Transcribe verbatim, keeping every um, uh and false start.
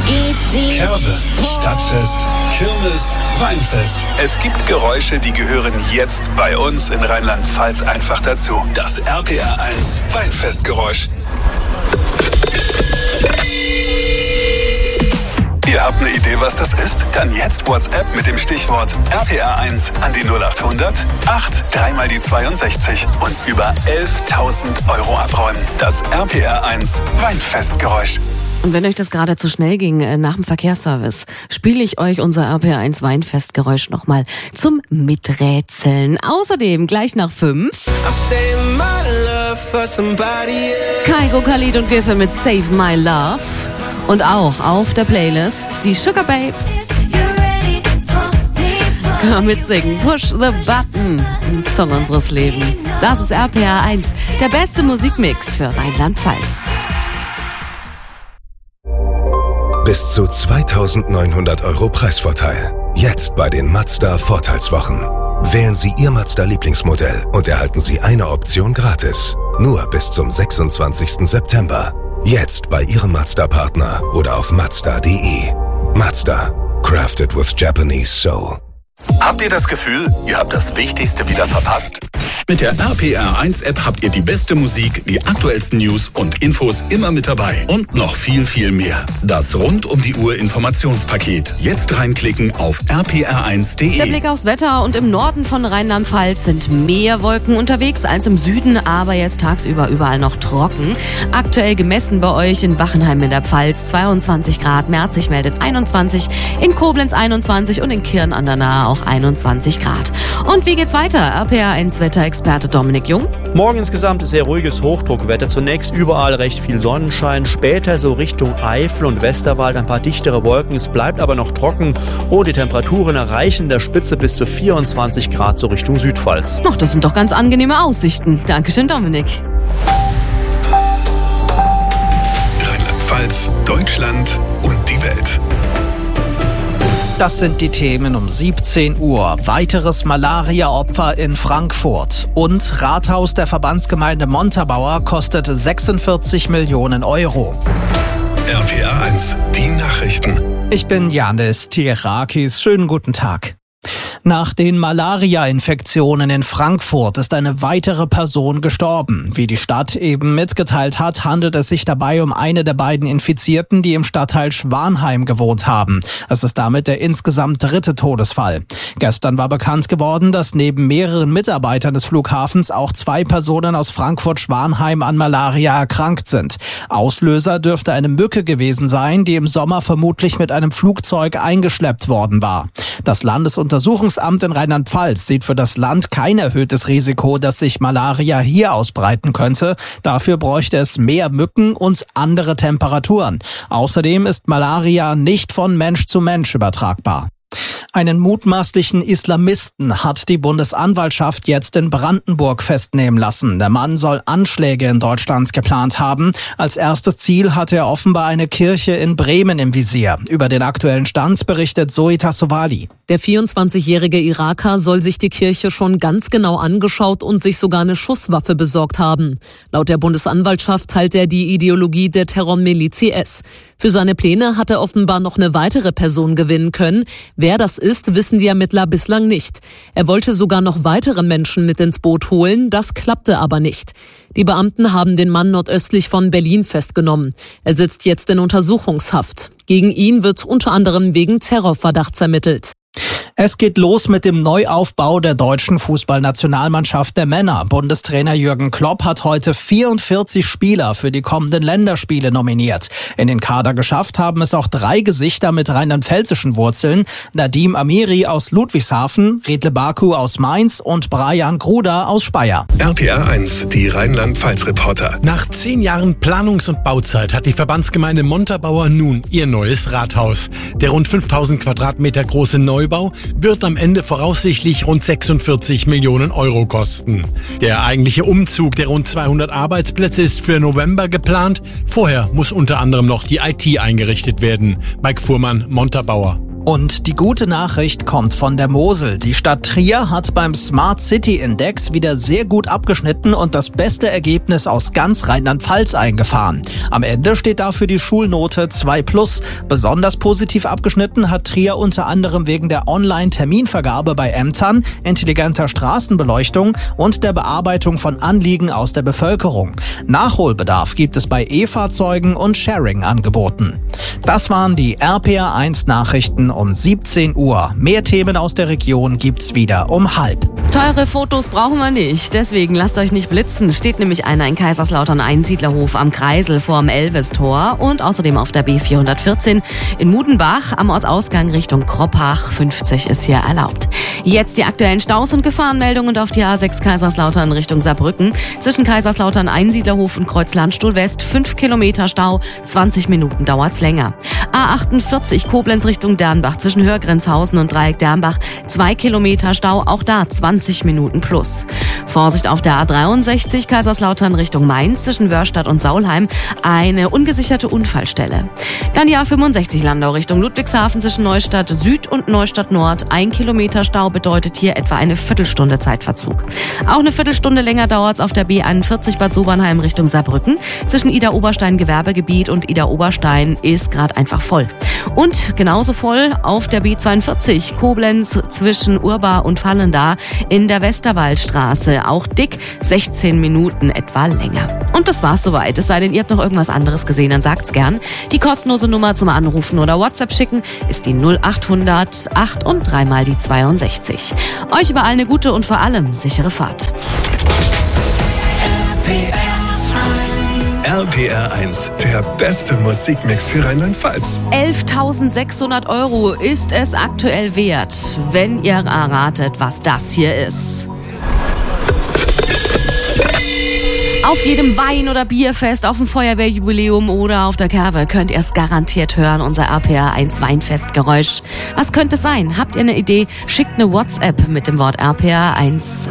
Curve, Stadtfest, Kirmes, Weinfest. Es gibt Geräusche, die gehören jetzt bei uns in Rheinland-Pfalz einfach dazu. Das R P R eins Weinfestgeräusch. Ihr habt eine Idee, was das ist? Dann jetzt WhatsApp mit dem Stichwort R P R eins an die null acht hundert acht drei mal die zweiundsechzig und über elftausend Euro abräumen. Das R P R eins Weinfestgeräusch. Und wenn euch das gerade zu schnell ging, nach dem Verkehrsservice, spiele ich euch unser R P R eins Weinfestgeräusch nochmal zum Miträtseln. Außerdem gleich nach fünf Kygo, Khalid und Giffey mit Save My Love. Und auch auf der Playlist die Sugar Babes. Kann man mitsingen. Push the Button. Ein Song unseres Lebens. Das ist R P R eins. Der beste Musikmix für Rheinland-Pfalz. Bis zu zweitausendneunhundert Euro Preisvorteil. Jetzt bei den Mazda Vorteilswochen. Wählen Sie Ihr Mazda-Lieblingsmodell und erhalten Sie eine Option gratis. Nur bis zum sechsundzwanzigsten September. Jetzt bei Ihrem Mazda-Partner oder auf mazda punkt de. Mazda. Crafted with Japanese soul. Habt ihr das Gefühl, ihr habt das Wichtigste wieder verpasst? Mit der R P R eins App habt ihr die beste Musik, die aktuellsten News und Infos immer mit dabei. Und noch viel, viel mehr. Das rund um die Uhr Informationspaket. Jetzt reinklicken auf r p r eins punkt de. Der Blick aufs Wetter: und im Norden von Rheinland-Pfalz sind mehr Wolken unterwegs als im Süden, aber jetzt tagsüber überall noch trocken. Aktuell gemessen bei euch in Wachenheim in der Pfalz zweiundzwanzig Grad, Merzig meldet einundzwanzig, in Koblenz einundzwanzig und in Kirn an der Nahe auch einundzwanzig Grad. Und wie geht's weiter? R P R eins Wetterexperte Dominik Jung. Morgen insgesamt sehr ruhiges Hochdruckwetter. Zunächst überall recht viel Sonnenschein. Später so Richtung Eifel und Westerwald ein paar dichtere Wolken. Es bleibt aber noch trocken und die Temperaturen erreichen in der Spitze bis zu vierundzwanzig Grad so Richtung Südpfalz. Ach, das sind doch ganz angenehme Aussichten. Dankeschön, Dominik. Rheinland-Pfalz, Deutschland und die Welt. Das sind die Themen um siebzehn Uhr. Weiteres Malaria-Opfer in Frankfurt. Und Rathaus der Verbandsgemeinde Montabaur kostet sechsundvierzig Millionen Euro. R P R eins, die Nachrichten. Ich bin Janis Tierakis. Schönen guten Tag. Nach den Malaria-Infektionen in Frankfurt ist eine weitere Person gestorben. Wie die Stadt eben mitgeteilt hat, handelt es sich dabei um eine der beiden Infizierten, die im Stadtteil Schwanheim gewohnt haben. Es ist damit der insgesamt dritte Todesfall. Gestern war bekannt geworden, dass neben mehreren Mitarbeitern des Flughafens auch zwei Personen aus Frankfurt-Schwanheim an Malaria erkrankt sind. Auslöser dürfte eine Mücke gewesen sein, die im Sommer vermutlich mit einem Flugzeug eingeschleppt worden war. Das Landesuntersuchungsamt in Rheinland-Pfalz sieht für das Land kein erhöhtes Risiko, dass sich Malaria hier ausbreiten könnte. Dafür bräuchte es mehr Mücken und andere Temperaturen. Außerdem ist Malaria nicht von Mensch zu Mensch übertragbar. Einen mutmaßlichen Islamisten hat die Bundesanwaltschaft jetzt in Brandenburg festnehmen lassen. Der Mann soll Anschläge in Deutschland geplant haben. Als erstes Ziel hatte er offenbar eine Kirche in Bremen im Visier. Über den aktuellen Stand berichtet Zoe Tassovali. Der vierundzwanzigjährige Iraker soll sich die Kirche schon ganz genau angeschaut und sich sogar eine Schusswaffe besorgt haben. Laut der Bundesanwaltschaft teilt er die Ideologie der Terrormiliz I S. Für seine Pläne hat er offenbar noch eine weitere Person gewinnen können. Wer das ist, wissen die Ermittler bislang nicht. Er wollte sogar noch weitere Menschen mit ins Boot holen, das klappte aber nicht. Die Beamten haben den Mann nordöstlich von Berlin festgenommen. Er sitzt jetzt in Untersuchungshaft. Gegen ihn wird unter anderem wegen Terrorverdachts ermittelt. Es geht los mit dem Neuaufbau der deutschen Fußballnationalmannschaft der Männer. Bundestrainer Jürgen Klopp hat heute vierundvierzig Spieler für die kommenden Länderspiele nominiert. In den Kader geschafft haben es auch drei Gesichter mit rheinland-pfälzischen Wurzeln. Nadim Amiri aus Ludwigshafen, Redle Baku aus Mainz und Brian Gruder aus Speyer. R P R eins, die Rheinland-Pfalz-Reporter. Nach zehn Jahren Planungs- und Bauzeit hat die Verbandsgemeinde Montabaur nun ihr neues Rathaus. Der rund fünftausend Quadratmeter große Neubau wird am Ende voraussichtlich rund sechsundvierzig Millionen Euro kosten. Der eigentliche Umzug der rund zweihundert Arbeitsplätze ist für November geplant. Vorher muss unter anderem noch die I T eingerichtet werden. Mike Fuhrmann, Montabaur. Und die gute Nachricht kommt von der Mosel. Die Stadt Trier hat beim Smart City Index wieder sehr gut abgeschnitten und das beste Ergebnis aus ganz Rheinland-Pfalz eingefahren. Am Ende steht dafür die Schulnote zwei plus. Besonders positiv abgeschnitten hat Trier unter anderem wegen der Online-Terminvergabe bei Ämtern, intelligenter Straßenbeleuchtung und der Bearbeitung von Anliegen aus der Bevölkerung. Nachholbedarf gibt es bei E-Fahrzeugen und Sharing-Angeboten. Das waren die R P R eins Nachrichten um siebzehn Uhr. Mehr Themen aus der Region gibt's wieder um halb. Teure Fotos brauchen wir nicht, deswegen lasst euch nicht blitzen. Steht nämlich einer in Kaiserslautern Einsiedlerhof am Kreisel vorm Elvis-Tor und außerdem auf der B vierhundertvierzehn in Mudenbach am Ortsausgang Richtung Kroppach. fünfzig ist hier erlaubt. Jetzt die aktuellen Staus und Gefahrenmeldungen und auf die A sechs Kaiserslautern Richtung Saarbrücken. Zwischen Kaiserslautern Einsiedlerhof und Kreuz Landstuhl West fünf Kilometer Stau, zwanzig Minuten dauert's länger. A achtundvierzig Koblenz Richtung Dernbach zwischen Hörgrenzhausen und Dreieck Dernbach zwei Kilometer Stau, auch da zwanzig Minuten plus. Vorsicht auf der A dreiundsechzig Kaiserslautern Richtung Mainz zwischen Wörstadt und Saulheim, eine ungesicherte Unfallstelle. Dann die A fünfundsechzig Landau Richtung Ludwigshafen zwischen Neustadt Süd und Neustadt Nord, ein Kilometer Stau bedeutet hier etwa eine Viertelstunde Zeitverzug. Auch eine Viertelstunde länger dauert's auf der B einundvierzig Bad Sobernheim Richtung Saarbrücken. Zwischen Ida-Oberstein Gewerbegebiet und Ida-Oberstein ist gerade einfach voll. Und genauso voll auf der B zweiundvierzig Koblenz zwischen Urbar und Vallendar in der Westerwaldstraße. Auch dick sechzehn Minuten etwa länger. Und das war's soweit. Es sei denn, ihr habt noch irgendwas anderes gesehen, dann sagt's gern. Die kostenlose Nummer zum Anrufen oder WhatsApp schicken ist die null achthundert acht und dreimal die zweiundsechzig. Euch überall eine gute und vor allem sichere Fahrt. R P R eins, der beste Musikmix für Rheinland-Pfalz. elftausendsechshundert Euro ist es aktuell wert, wenn ihr erratet, was das hier ist. Auf jedem Wein- oder Bierfest, auf dem Feuerwehrjubiläum oder auf der Kerwe könnt ihr es garantiert hören, unser R P R eins Weinfestgeräusch. Was könnte es sein? Habt ihr eine Idee? Schickt eine WhatsApp mit dem Wort R P R eins